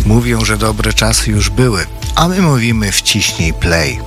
Mówią, że dobre czasy już były, a my mówimy wciśnij play.